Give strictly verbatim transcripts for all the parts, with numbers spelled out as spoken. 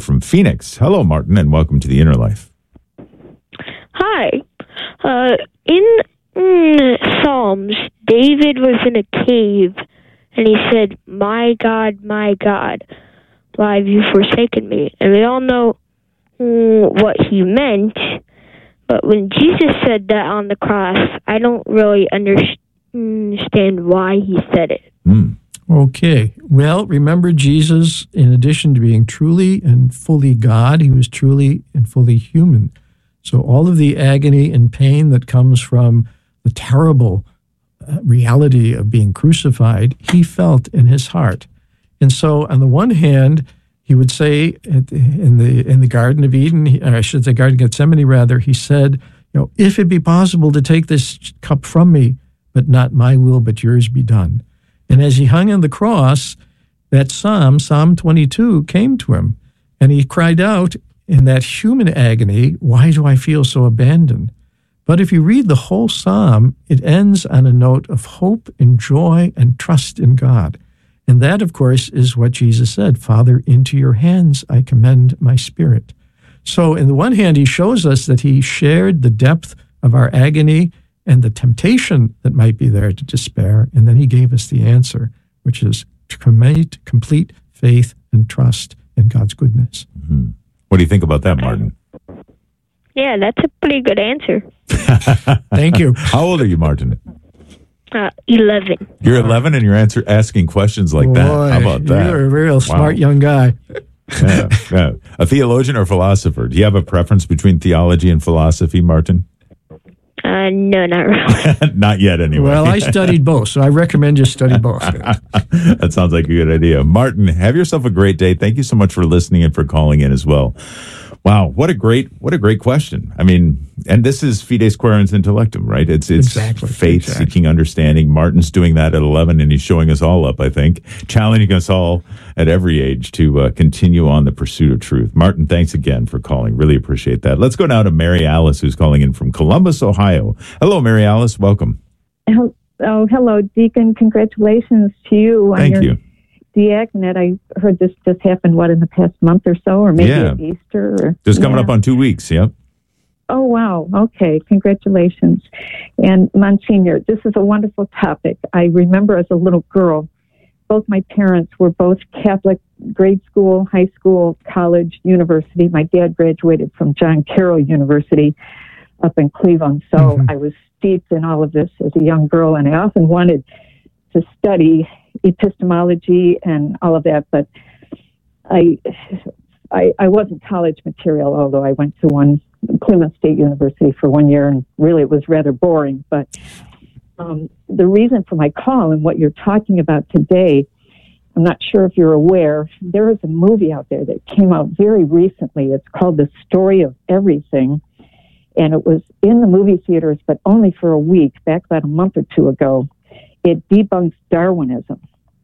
from Phoenix. Hello, Martin, and welcome to the Inner Life. Hi. Uh, in mm, Psalms, David was in a cave, and he said, "My God, my God, why have you forsaken me?" And we all know mm, what he meant, but when Jesus said that on the cross, I don't really understand why he said it. Mm. Okay. Well, remember Jesus, in addition to being truly and fully God, he was truly and fully human. So all of the agony and pain that comes from the terrible uh, reality of being crucified, he felt in his heart. And so on the one hand, he would say at the, in the in the Garden of Eden, he, or I should say Garden of Gethsemane rather, he said, you know, if it be possible to take this cup from me, but not my will, but yours be done. And as he hung on the cross, that psalm, Psalm twenty-two, came to him, and he cried out in that human agony, why do I feel so abandoned? But if you read the whole psalm, it ends on a note of hope and joy and trust in God. And that, of course, is what Jesus said, Father, into your hands I commend my spirit. So in the one hand, he shows us that he shared the depth of our agony and the temptation that might be there to despair. And then he gave us the answer, which is to commit complete faith and trust in God's goodness. Mm-hmm. What do you think about that, Martin? Yeah, that's a pretty good answer. Thank you. How old are you, Martin? Uh, eleven. You're eleven and you're answer, asking questions like Boy, that. How about that? You're a real smart Wow. young guy. yeah, yeah. A theologian or philosopher? Do you have a preference between theology and philosophy, Martin? Uh, no, not really. Not yet, anyway. Well, I studied both, so I recommend you study both. That sounds like a good idea. Martin, have yourself a great day. Thank you so much for listening and for calling in as well. Wow, what a great, what a great question. I mean, and this is Fides Quaerens Intellectum, right? It's it's Exactly, faith exactly. seeking understanding. Martin's doing that at eleven, and he's showing us all up, I think, challenging us all at every age to uh, continue on the pursuit of truth. Martin, thanks again for calling. Really appreciate that. Let's go now to Mary Alice, who's calling in from Columbus, Ohio. Hello, Mary Alice. Welcome. Oh, hello, Deacon. Congratulations to you on Thank your you. diaconate. I heard this just happened, what, in the past month or so, or maybe Yeah. at Easter? Or, Just coming yeah. up on two weeks. Yep. Oh, wow. Okay. Congratulations. And Monsignor, this is a wonderful topic. I remember as a little girl, both my parents were both Catholic, grade school, high school, college, university. My dad graduated from John Carroll University up in Cleveland. So Mhm. I was steeped in all of this as a young girl, and I often wanted to study epistemology and all of that, but I, I, I wasn't college material, although I went to one, Cleveland State University for one year, and really it was rather boring. But um, the reason for my call and what you're talking about today, I'm not sure if you're aware, there is a movie out there that came out very recently. It's called The Story of Everything, and it was in the movie theaters, but only for a week, back about a month or two ago. It debunks Darwinism.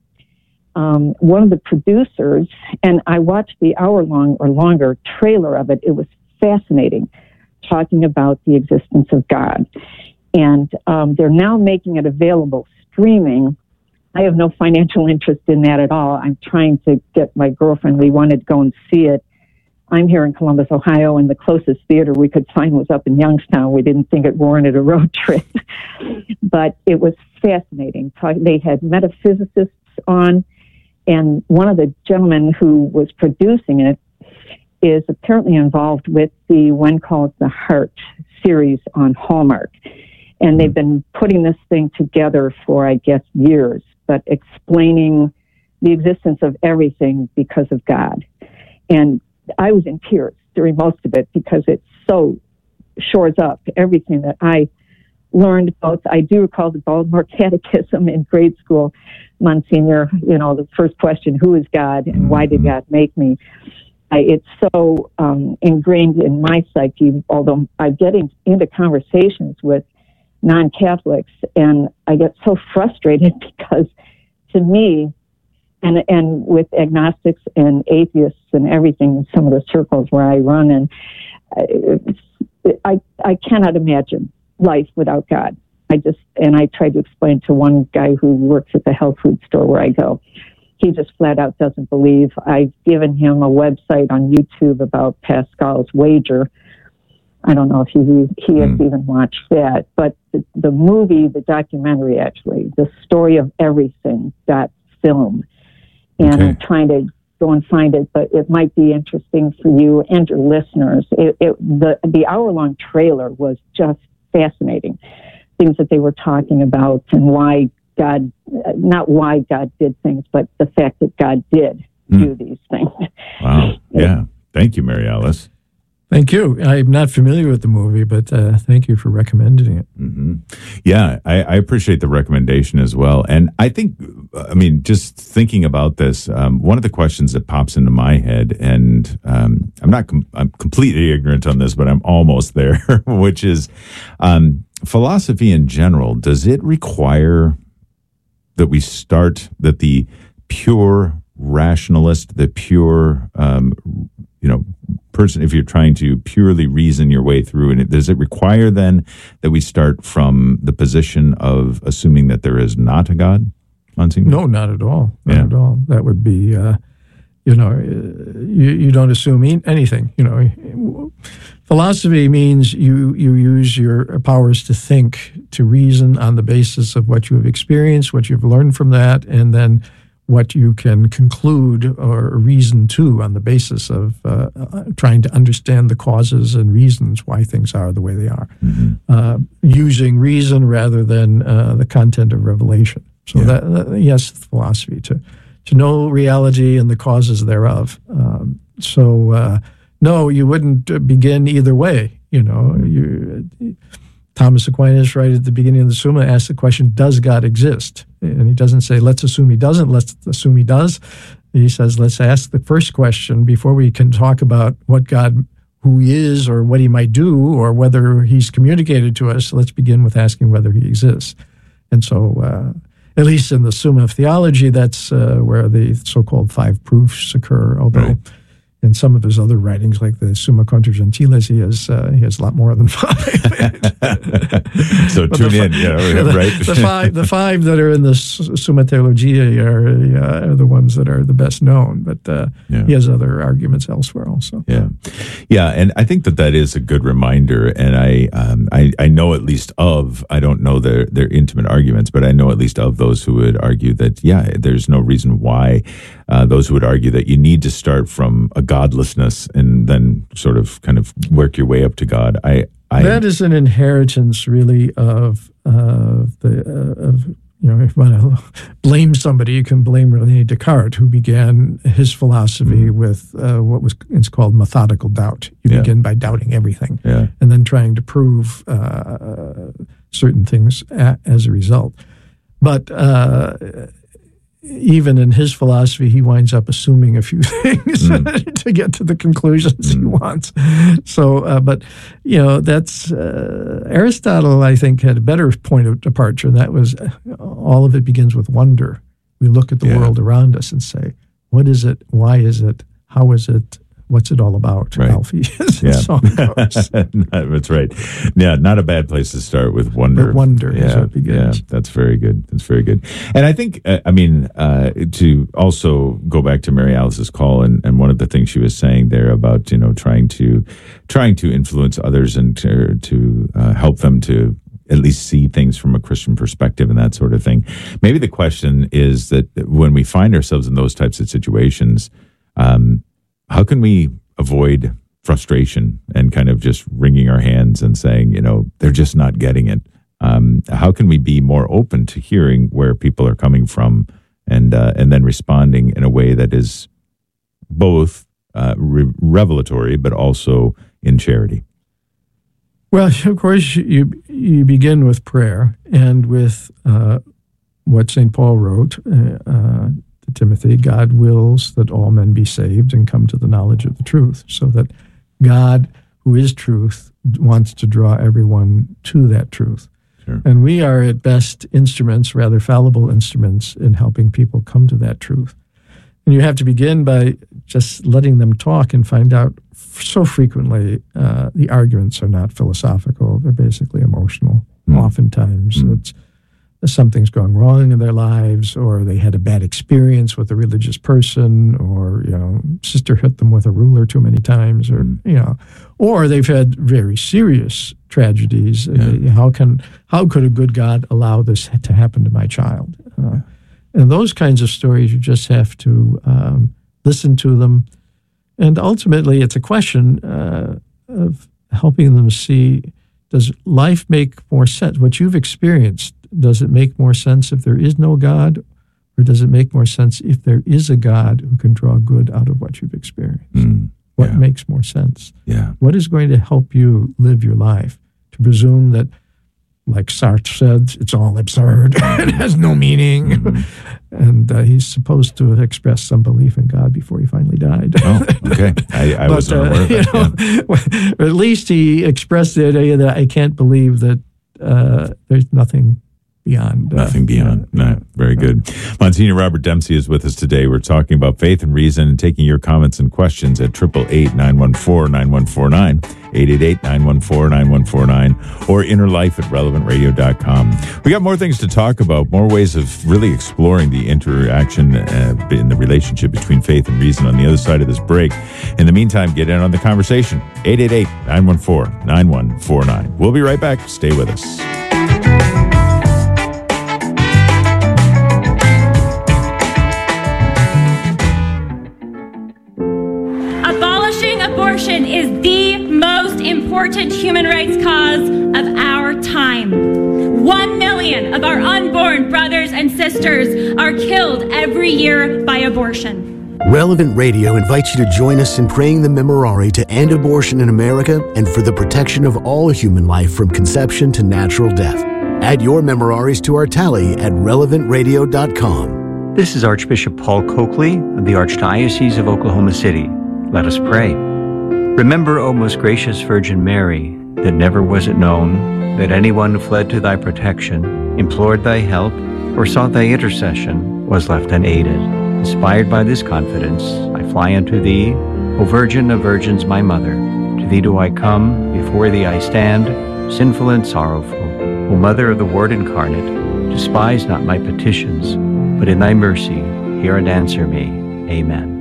Um, one of the producers, and I watched the hour-long or longer trailer of it. It was fascinating, talking about the existence of God. And um, they're now making it available streaming. I have no financial interest in that at all. I'm trying to get my girlfriend. We wanted to go and see it. I'm here in Columbus, Ohio, and the closest theater we could find was up in Youngstown. We didn't think it warranted a road trip. But it was fascinating. They had metaphysicists on, and one of the gentlemen who was producing it is apparently involved with the When Calls the Heart series on Hallmark. And they've been putting this thing together for, I guess, years, but explaining the existence of everything because of God. And I was in tears during most of it because it so shores up everything that I learned. Both, I do recall the Baltimore Catechism in grade school, Monsignor, you know, the first question, who is God and why did God make me? I, it's so um, ingrained in my psyche, although I get in, into conversations with non-Catholics and I get so frustrated because to me, and and with agnostics and atheists and everything in some of the circles where I run, and I I cannot imagine life without God. I just, and I tried to explain to one guy who works at the health food store where I go, he just flat out doesn't believe. I've given him a website on YouTube about Pascal's wager. I don't know if he he has mm. even watched that, but the, the movie, the documentary, actually, the story of everything, dot film, and okay. I'm trying to go and find it, but it might be interesting for you and your listeners. It, it, the the hour long trailer was just fascinating. Things that they were talking about and why God, not why God did things, but the fact that God did mm. do these things. Wow! Yeah, thank you, Mary Alice. Thank you. I'm not familiar with the movie, but uh, thank you for recommending it. Mm-hmm. Yeah, I, I appreciate the recommendation as well. And I think, I mean, just thinking about this, um, one of the questions that pops into my head, and um, I'm not, com- I'm completely ignorant on this, but I'm almost there, which is um, philosophy in general. Does it require that we start, that the pure rationalist, the pure, um, you know, person, if you're trying to purely reason your way through, and it, does it require then that we start from the position of assuming that there is not a God? Monsignor? No, not at all. Not yeah. at all. That would be, uh, you know, you, you don't assume anything. You know, philosophy means you you use your powers to think, to reason on the basis of what you have experienced, what you've learned from that, and then what you can conclude or reason to on the basis of uh, trying to understand the causes and reasons why things are the way they are, mm-hmm. uh, using reason rather than uh, the content of revelation. So yeah. that, that yes, philosophy, to to know reality and the causes thereof. Um, so uh, no, you wouldn't begin either way. You know, you. Thomas Aquinas, right at the beginning of the Summa, asks the question, does God exist? And he doesn't say, let's assume he doesn't, let's assume he does. He says, let's ask the first question before we can talk about what God, who he is, or what he might do, or whether he's communicated to us. Let's begin with asking whether he exists. And so, uh, at least in the Summa of Theology, that's uh, where the so-called five proofs occur, although... Right. In some of his other writings, like the Summa Contra Gentiles, he has uh, he has a lot more than five. So tune in, yeah, the, right. the five, the five that are in the Summa Theologiae are, uh, are the ones that are the best known. But uh, yeah. he has other arguments elsewhere also. Yeah, yeah, and I think that that is a good reminder. And I um, I, I know at least of, I don't know their their intimate arguments, but I know at least of those who would argue that yeah, there's no reason why. Uh, those who would argue that you need to start from a godlessness and then sort of kind of work your way up to God. I, I that is an inheritance, really, of uh, the uh, of you know, if you want to blame somebody, you can blame René Descartes, who began his philosophy mm-hmm. with uh, what was it's called methodical doubt. You yeah. begin by doubting everything, yeah. and then trying to prove uh, certain things a, as a result. But uh, even in his philosophy, he winds up assuming a few things mm. to get to the conclusions mm. he wants. So, uh, but, you know, that's, uh, Aristotle, I think, had a better point of departure, and that was uh, all of it begins with wonder. We look at the yeah. world around us and say, what is it? Why is it? How is it? What's it all about, right. Alfie? Yeah. That's right. Yeah, not a bad place to start with wonder. But wonder yeah, is what begins. Yeah, that's very good. That's very good. And I think, uh, I mean, uh, to also go back to Mary Alice's call, and, and one of the things she was saying there about, you know, trying to trying to influence others and to, to uh, help them to at least see things from a Christian perspective and that sort of thing. Maybe the question is that when we find ourselves in those types of situations, um, how can we avoid frustration and kind of just wringing our hands and saying, you know, they're just not getting it? Um, how can we be more open to hearing where people are coming from and uh, and then responding in a way that is both uh, re- revelatory but also in charity? Well, of course, you you begin with prayer and with uh, what Saint Paul wrote. Uh, uh, Timothy, God wills that all men be saved and come to the knowledge of the truth, so that God, who is truth, wants to draw everyone to that truth. Sure. And we are at best instruments, rather fallible instruments, in helping people come to that truth. And you have to begin by just letting them talk and find out, so frequently uh, the arguments are not philosophical, they're basically emotional. Mm. Oftentimes mm. it's something's gone wrong in their lives, or they had a bad experience with a religious person, or, you know, sister hit them with a ruler too many times, or, you know, or they've had very serious tragedies. Yeah. How can, how could a good God allow this to happen to my child? Uh, and those kinds of stories, you just have to um, listen to them. And ultimately, it's a question uh, of helping them see, does life make more sense? What you've experienced, does it make more sense if there is no God, or does it make more sense if there is a God who can draw good out of what you've experienced? Mm, what yeah. makes more sense? Yeah. What is going to help you live your life? To presume that, like Sartre said, it's all absurd, it has no meaning. Mm-hmm. And uh, he's supposed to have expressed some belief in God before he finally died. Oh, okay. I, I but, wasn't aware of that. You know, yeah. At least he expressed the idea that I can't believe that uh, there's nothing beyond. Uh, Nothing beyond. Uh, no, very good. Monsignor Robert Dempsey is with us today. We're talking about faith and reason and taking your comments and questions at eight eight eight, nine one four, nine one four nine, eight eight eight, nine one four, nine one four nine, or inner life at relevant radio dot com. We got more things to talk about, more ways of really exploring the interaction uh, in the relationship between faith and reason on the other side of this break. In the meantime, get in on the conversation. eight eight eight, nine one four, nine one four nine. We'll be right back. Stay with us. Abortion is the most important human rights cause of our time. One million of our unborn brothers and sisters are killed every year by abortion. Relevant Radio invites you to join us in praying the Memorare to end abortion in America and for the protection of all human life from conception to natural death. Add your Memoraries to our tally at relevant radio dot com. This is Archbishop Paul Coakley of the Archdiocese of Oklahoma City. Let us pray. Remember, O most gracious Virgin Mary, that never was it known that anyone who fled to thy protection, implored thy help, or sought thy intercession was left unaided. Inspired by this confidence, I fly unto thee, O Virgin of Virgins, my Mother. To thee do I come, before thee I stand, sinful and sorrowful. O Mother of the Word incarnate, despise not my petitions, but in thy mercy hear and answer me. Amen.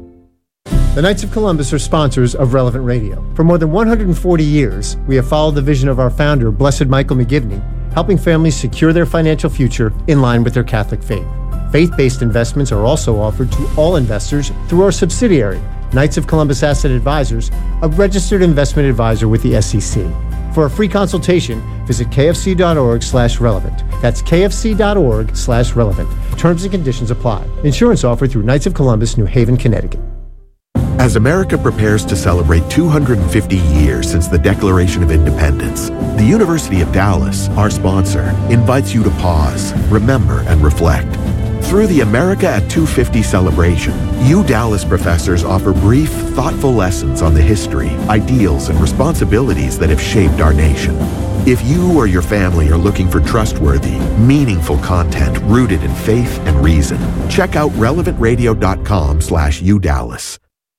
The Knights of Columbus are sponsors of Relevant Radio. For more than one hundred forty years, we have followed the vision of our founder, Blessed Michael McGivney, helping families secure their financial future in line with their Catholic faith. Faith-based investments are also offered to all investors through our subsidiary, Knights of Columbus Asset Advisors, a registered investment advisor with the S E C. For a free consultation, visit kfc.org slash relevant. That's kfc.org slash relevant. Terms and conditions apply. Insurance offered through Knights of Columbus, New Haven, Connecticut. As America prepares to celebrate two hundred fifty years since the Declaration of Independence, the University of Dallas, our sponsor, invites you to pause, remember, and reflect. Through the America at two fifty celebration, U Dallas professors offer brief, thoughtful lessons on the history, ideals, and responsibilities that have shaped our nation. If you or your family are looking for trustworthy, meaningful content rooted in faith and reason, check out relevant radio dot com slash U Dallas.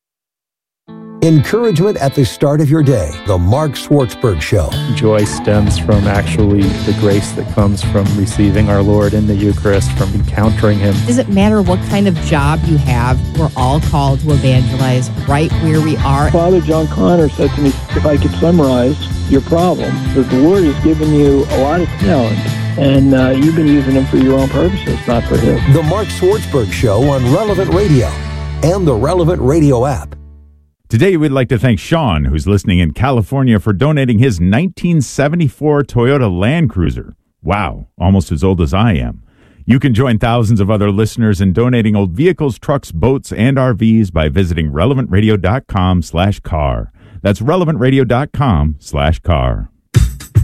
Encouragement at the start of your day. The Mark Schwartzberg Show. Joy stems from actually the grace that comes from receiving our Lord in the Eucharist, from encountering Him. Does it matter what kind of job you have? We're all called to evangelize right where we are. Father John Connor said to me, if I could summarize your problem, that the Lord has given you a lot of talent, and uh, you've been using them for your own purposes, not for His. The Mark Schwartzberg Show on Relevant Radio and the Relevant Radio app. Today, we'd like to thank Sean, who's listening in California, for donating his nineteen seventy-four Toyota Land Cruiser. Wow, almost as old as I am. You can join thousands of other listeners in donating old vehicles, trucks, boats, and R Vs by visiting relevant radio dot com slash car. That's relevant radio dot com slash car.